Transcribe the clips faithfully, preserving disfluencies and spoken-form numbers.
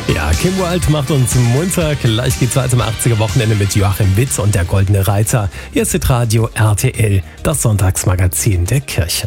Ja, Kim Wilde macht uns munter. Gleich geht's weiter im achtziger-Wochenende mit Joachim Witt und der Goldene Reiter. Hier ist Radio R T L, das Sonntagsmagazin der Kirche.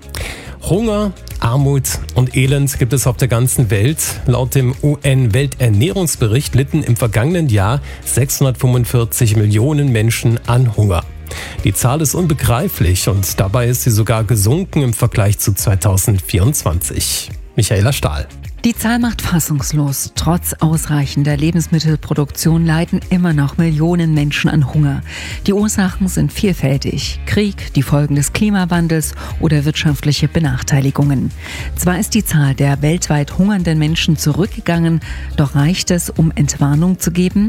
Hunger, Armut und Elend gibt es auf der ganzen Welt. Laut dem U N-Welternährungsbericht litten im vergangenen Jahr sechshundertfünfundvierzig Millionen Menschen an Hunger. Die Zahl ist unbegreiflich und dabei ist sie sogar gesunken im Vergleich zu zweitausendvierundzwanzig. Michaela Stahl. Die Zahl macht fassungslos. Trotz ausreichender Lebensmittelproduktion leiden immer noch Millionen Menschen an Hunger. Die Ursachen sind vielfältig. Krieg, die Folgen des Klimawandels oder wirtschaftliche Benachteiligungen. Zwar ist die Zahl der weltweit hungernden Menschen zurückgegangen, doch reicht es, um Entwarnung zu geben?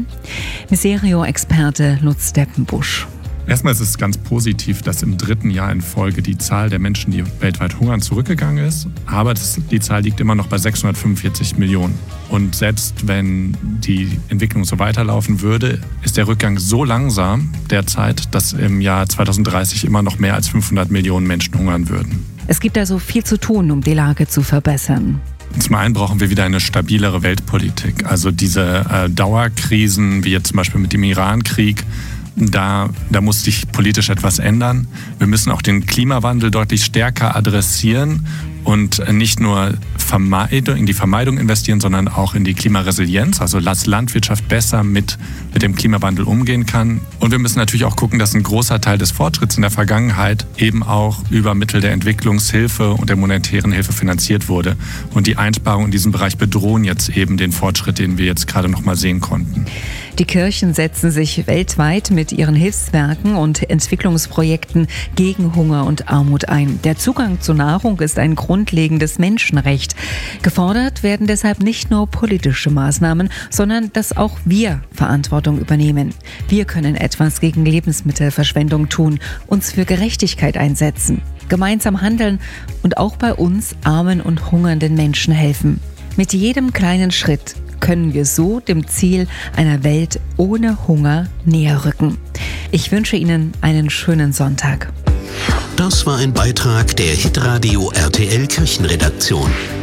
Miserio-Experte Lutz Deppenbusch. Erstmal ist es ganz positiv, dass im dritten Jahr in Folge die Zahl der Menschen, die weltweit hungern, zurückgegangen ist. Aber das, die Zahl liegt immer noch bei sechshundertfünfundvierzig Millionen. Und selbst wenn die Entwicklung so weiterlaufen würde, ist der Rückgang so langsam derzeit, dass im Jahr zweitausenddreißig immer noch mehr als fünfhundert Millionen Menschen hungern würden. Es gibt also viel zu tun, um die Lage zu verbessern. Zum einen brauchen wir wieder eine stabilere Weltpolitik. Also diese äh, Dauerkrisen, wie jetzt zum Beispiel mit dem Iran-Krieg, Da, da muss sich politisch etwas ändern. Wir müssen auch den Klimawandel deutlich stärker adressieren und nicht nur Vermeidung, in die Vermeidung investieren, sondern auch in die Klimaresilienz, also dass Landwirtschaft besser mit, mit dem Klimawandel umgehen kann. Und wir müssen natürlich auch gucken, dass ein großer Teil des Fortschritts in der Vergangenheit eben auch über Mittel der Entwicklungshilfe und der monetären Hilfe finanziert wurde. Und die Einsparungen in diesem Bereich bedrohen jetzt eben den Fortschritt, den wir jetzt gerade noch mal sehen konnten. Die Kirchen setzen sich weltweit mit ihren Hilfswerken und Entwicklungsprojekten gegen Hunger und Armut ein. Der Zugang zu Nahrung ist ein grundlegendes Menschenrecht. Gefordert werden deshalb nicht nur politische Maßnahmen, sondern dass auch wir Verantwortung übernehmen. Wir können etwas gegen Lebensmittelverschwendung tun, uns für Gerechtigkeit einsetzen, gemeinsam handeln und auch bei uns armen und hungernden Menschen helfen. Mit jedem kleinen Schritt können wir so dem Ziel einer Welt ohne Hunger näher rücken. Ich wünsche Ihnen einen schönen Sonntag. Das war ein Beitrag der Hitradio R T L Kirchenredaktion.